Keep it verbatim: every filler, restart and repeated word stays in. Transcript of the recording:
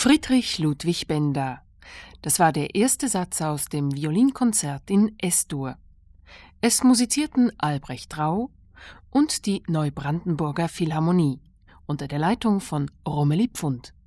Friedrich Ludwig Benda. Das war der erste Satz aus dem Violinkonzert in Es-Dur. Es musizierten Albrecht Rau und die Neubrandenburger Philharmonie unter der Leitung von Romeli Pfund.